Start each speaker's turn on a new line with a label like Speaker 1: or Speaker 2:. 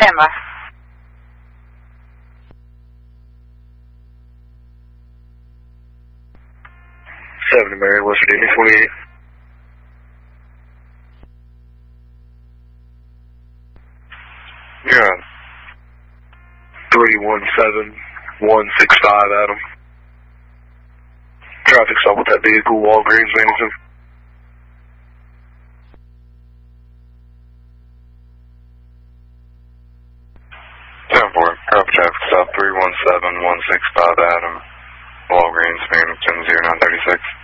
Speaker 1: Stand by.
Speaker 2: 70 Mary, West Virginia, 48. You're on 317165, Adam. Traffic stop with that vehicle, Walgreens, Bennington. 10-4, copy traffic stop 317165, Adam. Walgreens, Bennington, 0936.